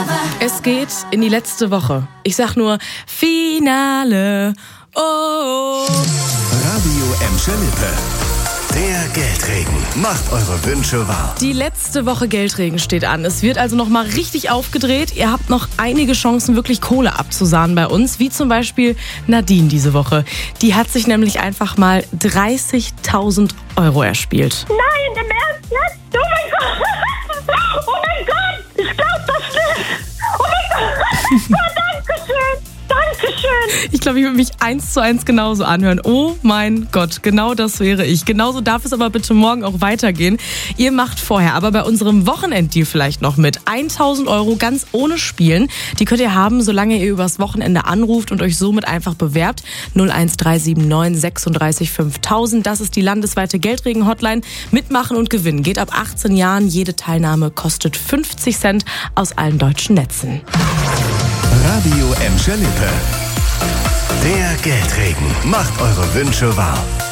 Es geht in die letzte Woche. Ich sag nur Finale. Oh. Radio Emscher Lippe. Der Geldregen macht eure Wünsche wahr. Die letzte Woche Geldregen steht an. Es wird also nochmal richtig aufgedreht. Ihr habt noch einige Chancen, wirklich Kohle abzusahnen bei uns. Wie zum Beispiel Nadine diese Woche. Die hat sich nämlich einfach mal 30.000 Euro erspielt. Nein, im Ernst jetzt? Oh mein Gott! Oh mein Gott! Ich glaub das nicht! Oh mein Gott! Dankeschön! Dankeschön! Ich glaube, ich würde mich 1:1 genauso anhören. Oh mein Gott, genau das wäre ich. Genauso darf es aber bitte morgen auch weitergehen. Ihr macht vorher aber bei unserem Wochenenddeal vielleicht noch mit. 1.000 Euro ganz ohne Spielen. Die könnt ihr haben, solange ihr übers Wochenende anruft und euch somit einfach bewerbt. 01379 36 5000. Das ist die landesweite Geldregen-Hotline. Mitmachen und gewinnen geht ab 18 Jahren. Jede Teilnahme kostet 50 Cent aus allen deutschen Netzen. Radio Emscher Lippe. Der Geldregen macht eure Wünsche wahr.